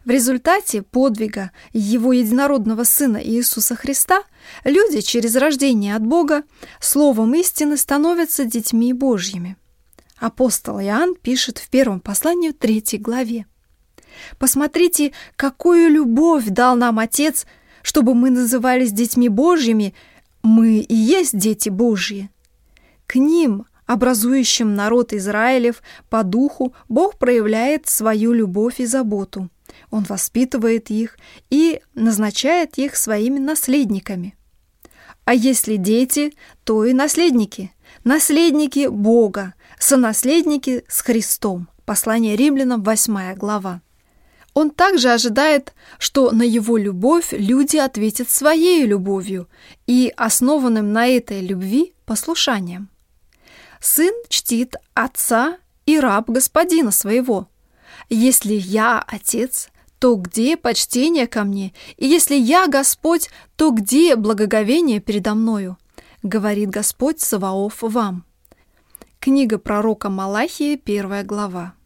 В результате подвига Его единородного Сына Иисуса Христа люди через рождение от Бога словом истины становятся детьми Божьими. Апостол Иоанн пишет в первом послании 3 главе. «Посмотрите, какую любовь дал нам Отец, чтобы мы назывались детьми Божьими, мы и есть дети Божьи». К ним, образующим народ Израилев по духу, Бог проявляет свою любовь и заботу. Он воспитывает их и назначает их своими наследниками. А если дети, то и наследники. Наследники Бога, сонаследники с Христом. Послание Римлянам, 8 глава. Он также ожидает, что на его любовь люди ответят своей любовью и основанным на этой любви послушанием. Сын чтит отца и раб господина своего. Если я отец, то где почтение ко мне? И если я Господь, то где благоговение передо мною? Говорит Господь Саваоф вам. Книга пророка Малахии, 1 глава.